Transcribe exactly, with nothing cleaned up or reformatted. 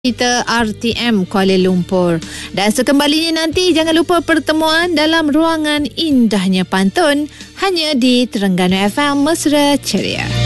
kita R T M Kuala Lumpur. Dan sekembalinya nanti jangan lupa pertemuan dalam ruangan indahnya pantun hanya di Terengganu F M Mesra Ceria.